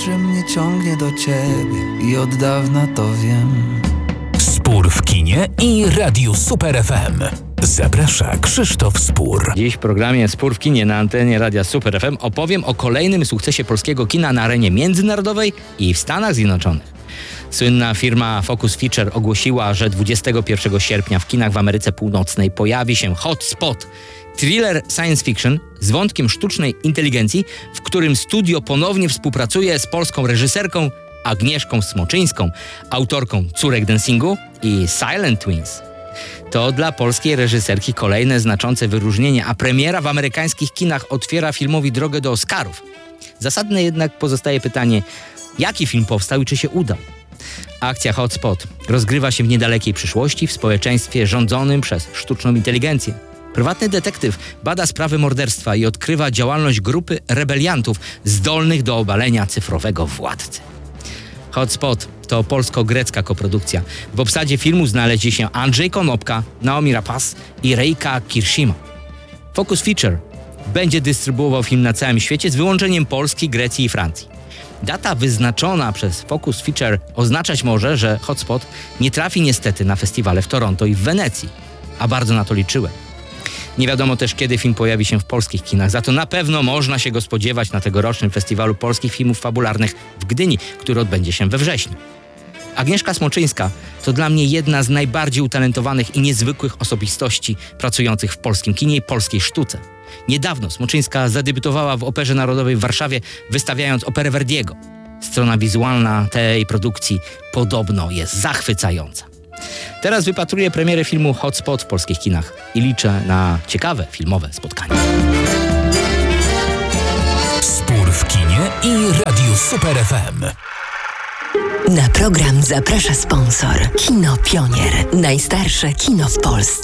że mnie ciągnie do ciebie i od dawna to wiem. Spór w kinie i Radiu Super FM. Zaprasza Krzysztof Spór. Dziś w programie Spór w kinie na antenie Radia Super FM opowiem o kolejnym sukcesie polskiego kina na arenie międzynarodowej i w Stanach Zjednoczonych. Słynna firma Focus Feature ogłosiła, że 21 sierpnia w kinach w Ameryce Północnej pojawi się Hot Spot, thriller science fiction z wątkiem sztucznej inteligencji, w którym studio ponownie współpracuje z polską reżyserką Agnieszką Smoczyńską, autorką Córek Dancingu i Silent Twins. To dla polskiej reżyserki kolejne znaczące wyróżnienie, a premiera w amerykańskich kinach otwiera filmowi drogę do Oscarów. Zasadne jednak pozostaje pytanie, jaki film powstał i czy się udał? Akcja Hot Spot rozgrywa się w niedalekiej przyszłości w społeczeństwie rządzonym przez sztuczną inteligencję. Prywatny detektyw bada sprawy morderstwa i odkrywa działalność grupy rebeliantów zdolnych do obalenia cyfrowego władcy. Hot Spot to polsko-grecka koprodukcja. W obsadzie filmu znaleźli się Andrzej Konopka, Naomi Rapace i Reika Kirshima. Focus Feature będzie dystrybuował film na całym świecie z wyłączeniem Polski, Grecji i Francji. Data wyznaczona przez Focus Feature oznaczać może, że Hot Spot nie trafi niestety na festiwale w Toronto i w Wenecji, a bardzo na to liczyłem. Nie wiadomo też, kiedy film pojawi się w polskich kinach, za to na pewno można się go spodziewać na tegorocznym Festiwalu Polskich Filmów Fabularnych w Gdyni, który odbędzie się we wrześniu. Agnieszka Smoczyńska to dla mnie jedna z najbardziej utalentowanych i niezwykłych osobistości pracujących w polskim kinie i polskiej sztuce. Niedawno Smoczyńska zadebiutowała w Operze Narodowej w Warszawie, wystawiając operę Verdiego. Strona wizualna tej produkcji podobno jest zachwycająca. Teraz wypatruję premierę filmu Hot Spot w polskich kinach i liczę na ciekawe filmowe spotkanie. Spór w kinie i Radiu Super FM. Na program zaprasza sponsor. Kino Pionier. Najstarsze kino w Polsce.